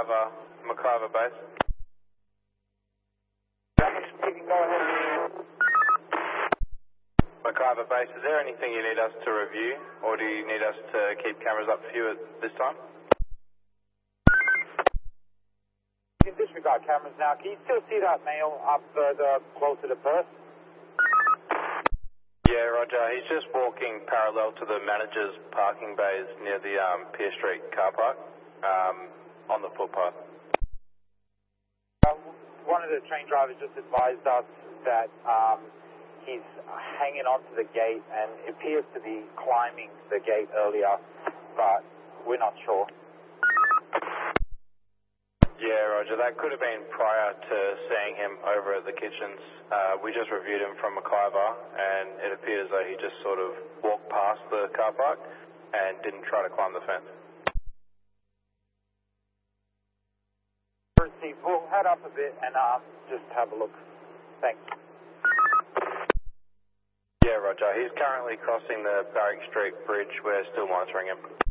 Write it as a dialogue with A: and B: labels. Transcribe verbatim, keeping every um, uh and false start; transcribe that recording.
A: McIver, McIver base.
B: Go ahead.
A: McIver base, is there anything you need us to review, or do you need us to keep cameras up for you at this time?
B: You can disregard cameras now. Can you still see that male up further, closer to Perth?
A: Yeah, Roger. He's just walking parallel to the manager's parking bays near the um, Pier Street car park um, on the footpath.
B: Uh, one of the train drivers just advised us that um, he's hanging onto the gate and appears to be climbing the gate earlier, but we're not sure.
A: Yeah, Roger. That could have been prior to seeing him over at the kitchens. Uh, we just reviewed him from McIver, and it appears as though he just sort of walked past the car park and didn't try to climb the fence.
B: We'll head up a bit and um, just have a look. Thanks.
A: Yeah, Roger. He's currently crossing the Barrack Street Bridge. We're still monitoring him.